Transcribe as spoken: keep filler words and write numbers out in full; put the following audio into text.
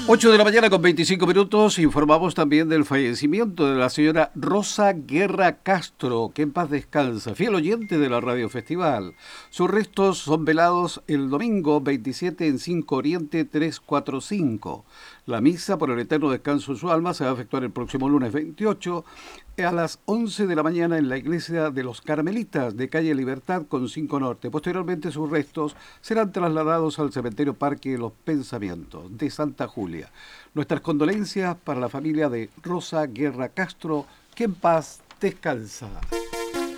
ocho de la mañana con veinticinco minutos, informamos también del fallecimiento de la señora Rosa Guerra Castro, que en paz descansa, fiel oyente de la Radio Festival. Sus restos son velados el domingo veintisiete en cinco Oriente trescientos cuarenta y cinco. La misa por el eterno descanso de su alma se va a efectuar el próximo lunes veintiocho a las once de la mañana en la iglesia de los Carmelitas de calle Libertad con cinco Norte. Posteriormente sus restos serán trasladados al cementerio Parque de los Pensamientos de Santa Julia. Nuestras condolencias para la familia de Rosa Guerra Castro, que en paz descansa.